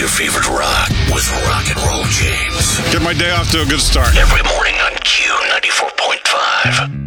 your favorite rock with Rock and Roll James. Get my day off to a good start. Every morning on Q94.5.